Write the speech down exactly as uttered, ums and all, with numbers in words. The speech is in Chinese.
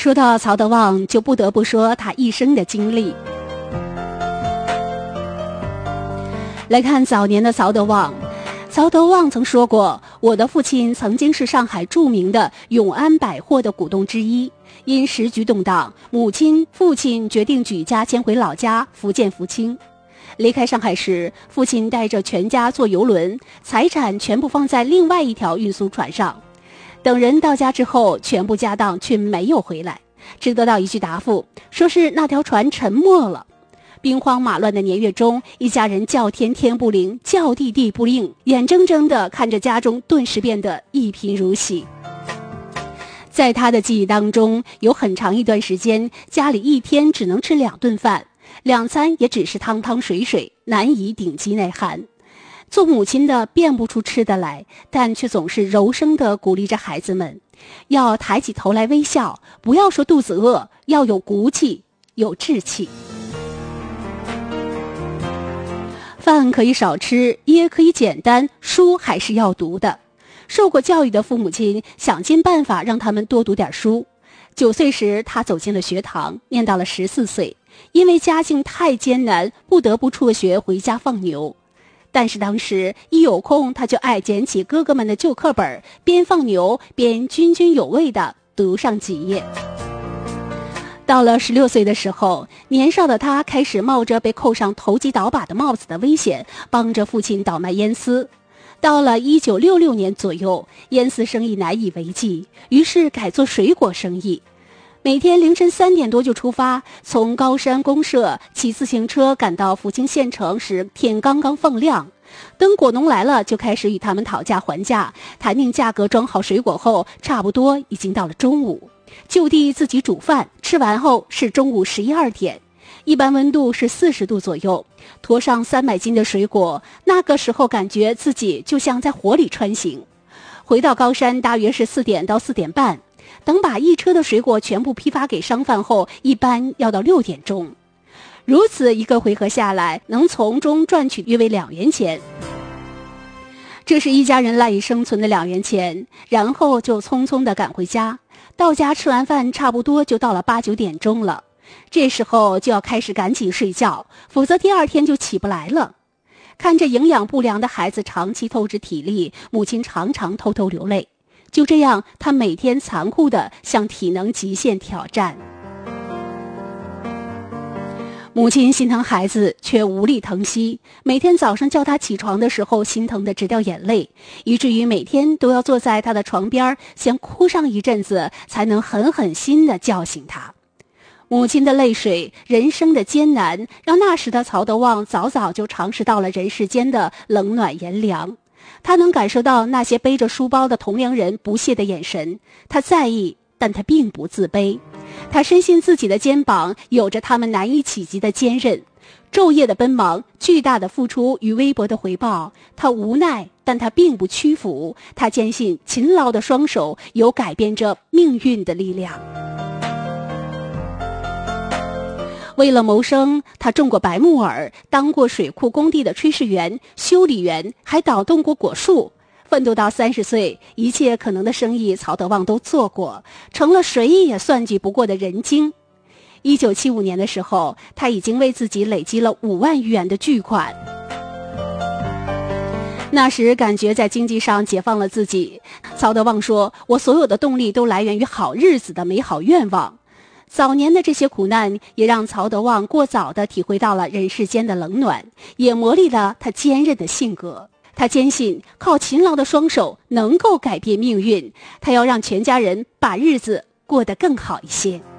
说到曹德旺，就不得不说他一生的经历。来看早年的曹德旺，曹德旺曾说过，我的父亲曾经是上海著名的永安百货的股东之一，因时局动荡，母亲、父亲决定举家迁回老家福建福清。离开上海时，父亲带着全家坐游轮，财产全部放在另外一条运输船上。等人到家之后，全部家当却没有回来，只得到一句答复，说是那条船沉没了。兵荒马乱的年月中，一家人叫天天不灵，叫地地不应，眼睁睁地看着家中顿时变得一贫如洗。在他的记忆当中，有很长一段时间，家里一天只能吃两顿饭，两餐也只是汤汤水水，难以顶饥耐寒。做母亲的辨不出吃的来，但却总是柔声地鼓励着孩子们，要抬起头来微笑，不要说肚子饿，要有骨气，有志气。饭可以少吃，也可以简单，书还是要读的。受过教育的父母亲想尽办法让他们多读点书。九岁时，他走进了学堂，念到了十四岁，因为家境太艰难，不得不辍学回家放牛。但是当时一有空，他就爱捡起哥哥们的旧课本，边放牛边津津有味地读上几页。到了十六岁的时候，年少的他开始冒着被扣上投机倒把的帽子的危险，帮着父亲倒卖烟丝。到了一九六六年左右，烟丝生意难以为继，于是改做水果生意。每天凌晨三点多就出发，从高山公社骑自行车赶到福清县城时，天刚刚放亮。等果农来了，就开始与他们讨价还价，谈定价格。装好水果后，差不多已经到了中午。就地自己煮饭，吃完后是中午十一二点，一般温度是四十度左右。驮上三百斤的水果，那个时候感觉自己就像在火里穿行。回到高山大约是四点到四点半，等把一车的水果全部批发给商贩后，一般要到六点钟。如此一个回合下来，能从中赚取约为两元钱。这是一家人赖以生存的两元钱，然后就匆匆地赶回家。到家吃完饭，差不多就到了八九点钟了。这时候就要开始赶紧睡觉，否则第二天就起不来了。看着营养不良的孩子长期透支体力，母亲常常偷偷流泪。就这样，她每天残酷地向体能极限挑战。母亲心疼孩子，却无力疼惜。每天早上叫他起床的时候，心疼得直掉眼泪，以至于每天都要坐在他的床边，先哭上一阵子，才能狠狠心地叫醒他。母亲的泪水，人生的艰难，让那时的曹德旺早早就尝试到了人世间的冷暖炎凉。他能感受到那些背着书包的同龄人不屑的眼神，他在意，但他并不自卑。他深信自己的肩膀有着他们难以企及的坚韧。昼夜的奔忙，巨大的付出与微薄的回报，他无奈，但他并不屈服。他坚信勤劳的双手有改变着命运的力量。为了谋生，他种过白木耳，当过水库工地的炊事员、修理员，还捣动过果树。奋斗到三十岁，一切可能的生意曹德旺都做过，成了谁也算计不过的人精。一九七五年的时候，他已经为自己累积了五万余元的巨款。那时感觉在经济上解放了自己。曹德旺说，我所有的动力都来源于好日子的美好愿望。早年的这些苦难也让曹德旺过早地体会到了人世间的冷暖，也磨砺了他坚韧的性格。他坚信靠勤劳的双手能够改变命运，他要让全家人把日子过得更好一些。